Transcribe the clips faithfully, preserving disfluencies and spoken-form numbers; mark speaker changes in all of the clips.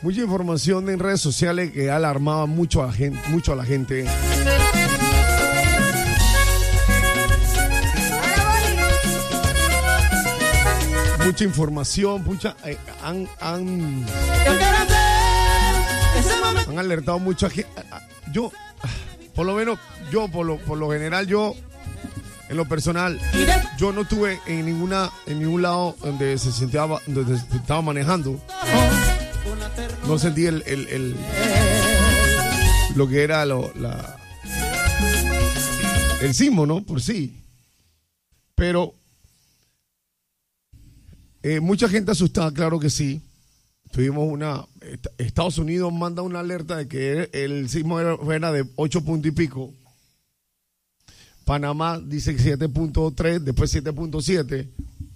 Speaker 1: Mucha información en redes sociales que alarmaba mucho a la gente, mucho a la gente. Mucha información, mucha eh, han, han, han alertado mucho a gente. Yo, por lo menos, yo por lo, por lo general, yo, en lo personal, yo no estuve en ninguna, en ningún lado donde se sentía, donde se estaba manejando. No sentí el, el, el lo que era lo, la, el sismo, ¿no? Por sí. Pero eh, mucha gente asustada, claro que sí. Tuvimos una... Estados Unidos manda una alerta de que el sismo era, era de ocho puntos y pico. Panamá dice siete punto tres, después siete punto siete.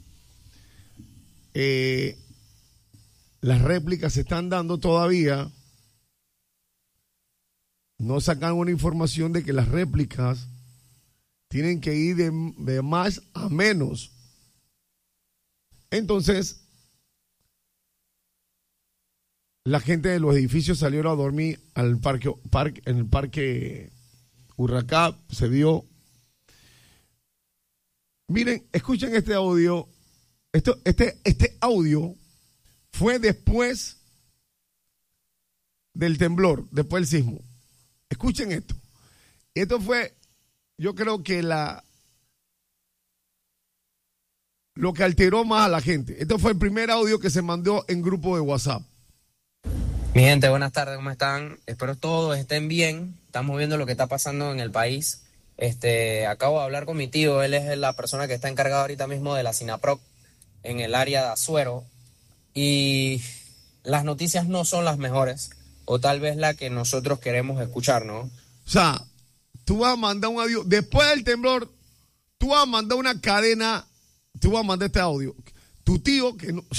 Speaker 1: Eh, las réplicas se están dando todavía. No sacan una información de que las réplicas tienen que ir de, de más a menos. Entonces, la gente de los edificios salieron a dormir al parque, parque en el parque Urracá, se dio. Miren, escuchen este audio. Esto, este, este audio fue después del temblor, después del sismo. Escuchen esto. Esto fue, yo creo que la lo que alteró más a la gente. Esto fue el primer audio que se mandó en grupo de WhatsApp.
Speaker 2: Mi gente, buenas tardes, ¿cómo están? Espero todos estén bien. Estamos viendo lo que está pasando en el país. Este, acabo de hablar con mi tío, él es la persona que está encargada ahorita mismo de la SINAPROC en el área de Azuero. Y las noticias no son las mejores, o tal vez la que nosotros queremos escuchar, ¿no?
Speaker 1: O sea, tú vas a mandar un audio, después del temblor, tú vas a mandar una cadena, tú vas a mandar este audio. Tu tío, que no...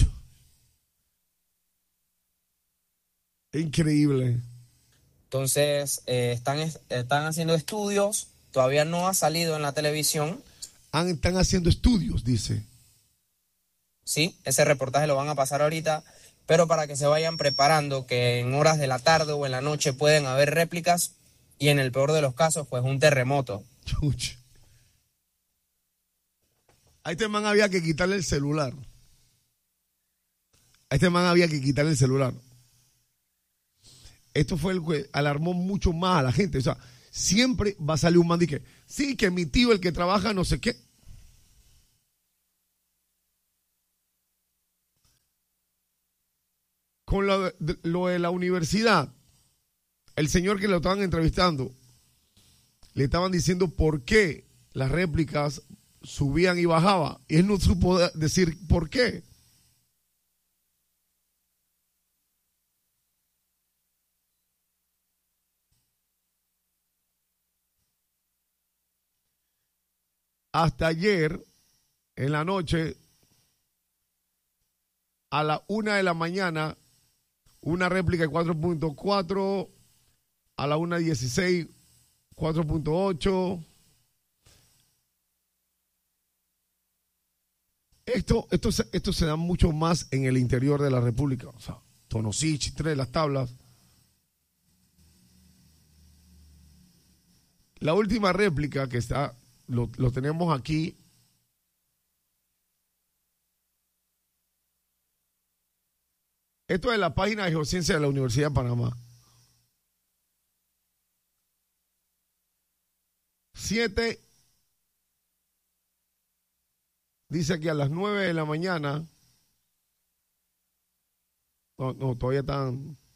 Speaker 1: Increíble.
Speaker 2: Entonces, eh, están, están haciendo estudios, todavía no ha salido en la televisión.
Speaker 1: Han, están haciendo estudios, dice.
Speaker 2: Sí, ese reportaje lo van a pasar ahorita, pero para que se vayan preparando, que en horas de la tarde o en la noche pueden haber réplicas y en el peor de los casos, pues un terremoto.
Speaker 1: Chuch. A este man había que quitarle el celular. A este man había que quitarle el celular. Esto fue el que alarmó mucho más a la gente. O sea, siempre va a salir un man y que, sí, que mi tío, el que trabaja no sé qué. Con lo de, lo de la universidad, el señor que lo estaban entrevistando, le estaban diciendo por qué las réplicas subían y bajaban. Y él no supo decir por qué. Hasta ayer, en la noche, a la una de la mañana, una réplica de cuatro punto cuatro, a la una dieciséis, cuatro punto ocho. Esto, esto, se, esto se da mucho más en el interior de la República. O sea, Tonosí, Chitré, Las Tablas. La última réplica que está, lo, lo tenemos aquí. Esto es la página de Geociencia de la Universidad de Panamá. Siete, dice que a las nueve de la mañana, no, no, todavía están,